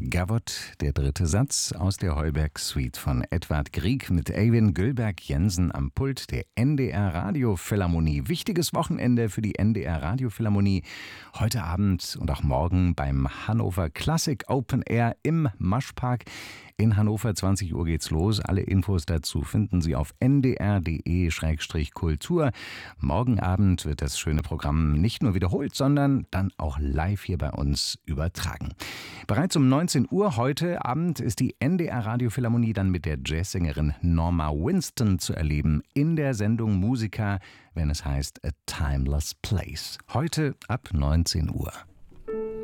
Gavott, der dritte Satz aus der Heuberg-Suite von Edvard Grieg mit Eivind Gülberg Jensen am Pult der NDR Radiophilharmonie. Wichtiges Wochenende für die NDR Radiophilharmonie. Heute Abend und auch morgen beim Hannover Classic Open Air im Maschpark in Hannover. 20 Uhr geht's los. Alle Infos dazu finden Sie auf ndr.de/kultur. Morgen Abend wird das schöne Programm nicht nur wiederholt, sondern dann auch live hier bei uns übertragen. Bereits um 19 Uhr heute Abend ist die NDR Radiophilharmonie dann mit der Jazzsängerin Norma Winston zu erleben in der Sendung Musica, wenn es heißt A Timeless Place. Heute ab 19 Uhr.